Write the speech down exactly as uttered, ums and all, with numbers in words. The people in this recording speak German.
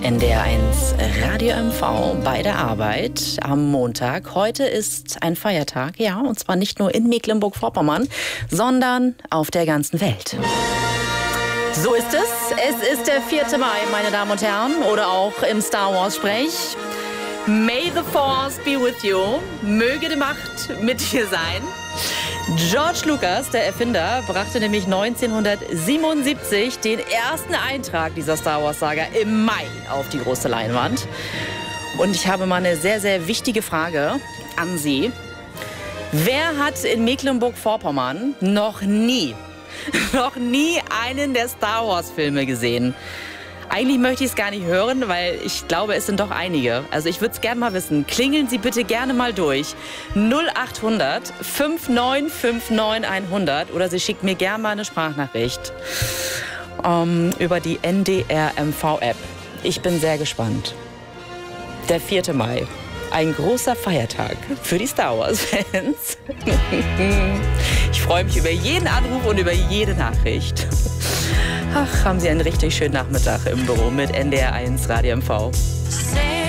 N D R eins Radio M V bei der Arbeit am Montag. Heute ist ein Feiertag, ja, und zwar nicht nur in Mecklenburg-Vorpommern, sondern auf der ganzen Welt. So ist es. Es ist der vierte Mai, meine Damen und Herren, oder auch im Star Wars-Sprech. May the Force be with you. Möge die Macht mit dir sein. George Lucas, der Erfinder, brachte nämlich neunzehnhundertsiebenundsiebzig den ersten Eintrag dieser Star Wars-Saga im Mai auf die große Leinwand. Und ich habe mal eine sehr, sehr wichtige Frage an Sie. Wer hat in Mecklenburg-Vorpommern noch nie, noch nie einen der Star Wars-Filme gesehen? Eigentlich möchte ich es gar nicht hören, weil ich glaube, es sind doch einige. Also ich würde es gerne mal wissen. Klingeln Sie bitte gerne mal durch. null acht hundert fünf neun fünf neun hundert oder Sie schicken mir gerne mal eine Sprachnachricht ähm, über die N D R M V-App. Ich bin sehr gespannt. Der vierte Mai. Ein großer Feiertag für die Star Wars-Fans. Ich freue mich über jeden Anruf und über jede Nachricht. Ach, haben Sie einen richtig schönen Nachmittag im Büro mit N D R eins Radio M V.